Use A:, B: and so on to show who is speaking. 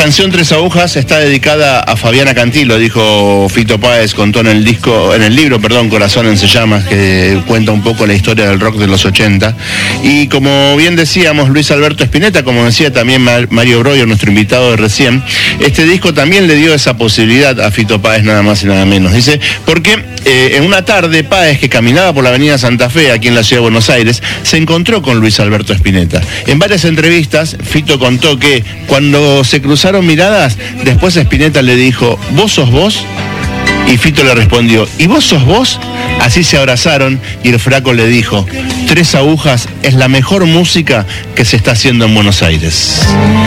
A: canción Tres Agujas está dedicada a Fabiana Cantilo, dijo Fito Páez, contó en el libro, Corazón en Llamas, que cuenta un poco la historia del rock de los 80. Y como bien decíamos, Luis Alberto Spinetta, como decía también Mario Breuer, nuestro invitado de recién, este disco también le dio esa posibilidad a Fito Páez, nada más y nada menos. Dice, porque en una tarde Páez, que caminaba por la avenida Santa Fe, aquí en la ciudad de Buenos Aires, se encontró con Luis Alberto Spinetta. En varias entrevistas, Fito contó que cuando se cruzaron miradas, después Spinetta le dijo, ¿vos sos vos? Y Fito le respondió, ¿y vos sos vos? Así se abrazaron y el flaco le dijo, Tres Agujas es la mejor música que se está haciendo en Buenos Aires.